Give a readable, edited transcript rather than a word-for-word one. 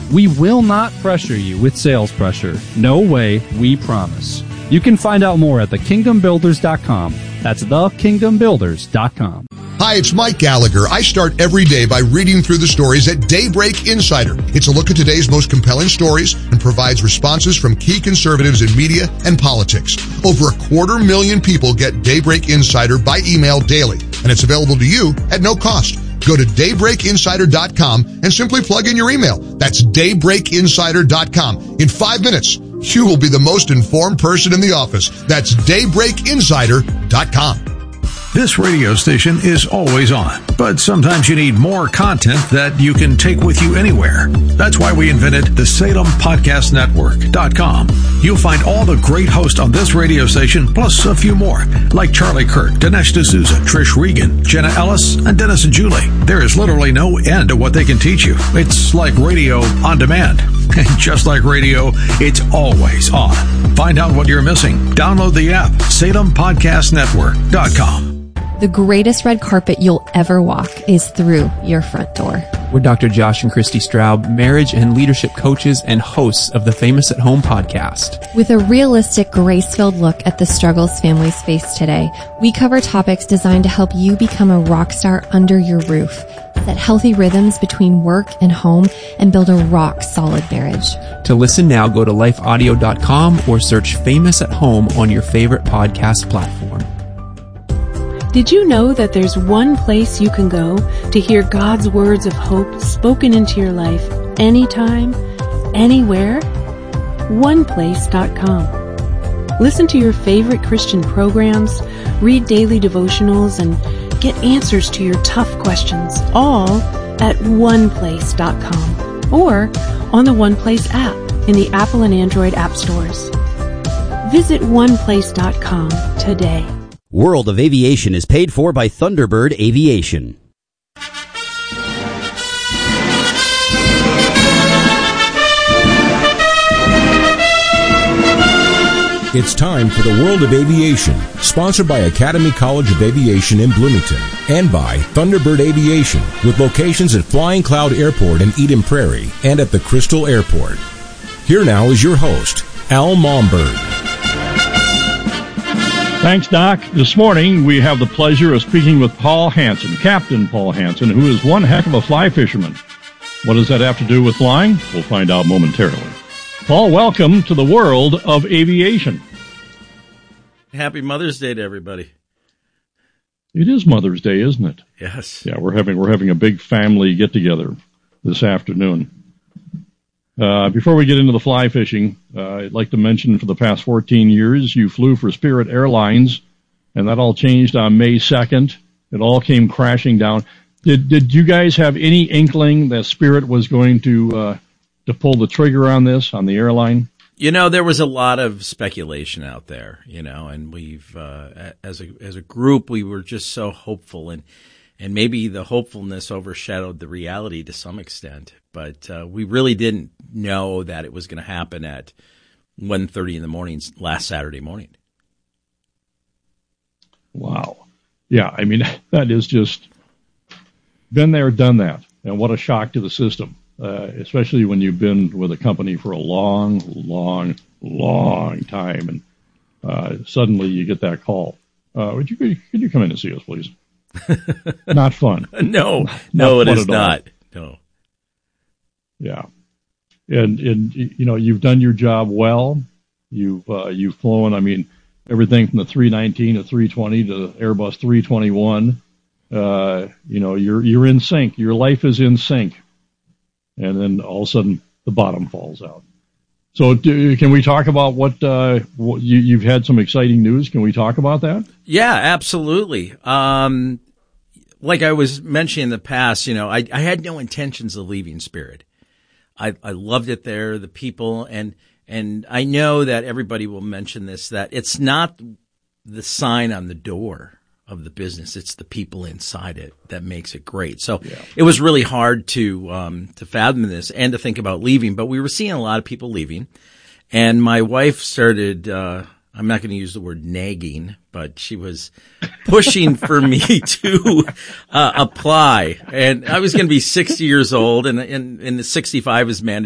We will not pressure you with sales pressure. No way, we promise. You can find out more at thekingdombuilders.com. That's thekingdombuilders.com. Hi, it's Mike Gallagher. I start every day by reading through the stories at Daybreak Insider. It's a look at today's most compelling stories and provides responses from key conservatives in media and politics. Over 250,000 people get Daybreak Insider by email daily, and it's available to you at no cost. Go to daybreakinsider.com and simply plug in your email. That's daybreakinsider.com. In 5 minutes, you will be the most informed person in the office. That's daybreakinsider.com. This radio station is always on, but sometimes you need more content that you can take with you anywhere. That's why we invented the SalemPodcastNetwork.com. You'll find all the great hosts on this radio station, plus a few more, like Charlie Kirk, Dinesh D'Souza, Trish Regan, Jenna Ellis, and Dennis and Julie. There is literally no end to what they can teach you. It's like radio on demand. And just like radio, it's always on. Find out what you're missing. Download the app, SalemPodcastNetwork.com. The greatest red carpet you'll ever walk is through your front door. We're Dr. Josh and Christy Straub, marriage and leadership coaches and hosts of the Famous at Home podcast. With a realistic, grace-filled look at the struggles families face today, we cover topics designed to help you become a rock star under your roof, set healthy rhythms between work and home, and build a rock-solid marriage. To listen now, go to lifeaudio.com or search Famous at Home on your favorite podcast platform. Did you know that there's one place you can go to hear God's words of hope spoken into your life anytime, anywhere? OnePlace.com. Listen to your favorite Christian programs, read daily devotionals, and get answers to your tough questions, all at OnePlace.com or on the OnePlace app in the Apple and Android app stores. Visit OnePlace.com today. World of Aviation is paid for by Thunderbird Aviation. It's time for the World of Aviation, sponsored by Academy College of Aviation in Bloomington and by Thunderbird Aviation, with locations at Flying Cloud Airport in Eden Prairie and at the Crystal Airport. Here now is your host, Al Momberg. Thanks, Doc. This morning, we have the pleasure of speaking with Paul Hansen, Captain Paul Hansen, who is one heck of a fly fisherman. What does that have to do with flying? We'll find out momentarily. Paul, welcome to the world of aviation. Happy Mother's Day to everybody. It is Mother's Day, isn't it? Yes. Yeah, we're having a big family get-together this afternoon. Before we get into the fly fishing, I'd like to mention for the past 14 years, you flew for Spirit Airlines, and that all changed on May 2nd. It all came crashing down. Did you guys have any inkling that Spirit was going to pull the trigger on this, on the airline? You know, there was a lot of speculation out there, you know, and we've, as a group, we were just so hopeful, and maybe the hopefulness overshadowed the reality to some extent. But we really didn't know that it was going to happen at 1:30 in the morning last Saturday morning. Wow. Yeah, I mean, that is just been there, done that. And what a shock to the system, especially when you've been with a company for a long, long, long time. And suddenly you get that call. Could you come in and see us, please? Not fun. No, it is not. No. Yeah. And you know, you've done your job well. You've flown, I mean, everything from the 319 to 320 to Airbus 321. You know, you're in sync. Your life is in sync. And then all of a sudden the bottom falls out. So can we talk about what you've had some exciting news? Can we talk about that? Yeah, absolutely. Like I was mentioning in the past, you know, I had no intentions of leaving Spirit. I loved it there, the people, and I know that everybody will mention this, that it's not the sign on the door of the business, it's the people inside it that makes it great. So It was really hard to fathom this and to think about leaving, but we were seeing a lot of people leaving, and my wife started, I'm not going to use the word nagging, but she was pushing for me to apply. And I was going to be 60 years old, and the 65 is mandatory.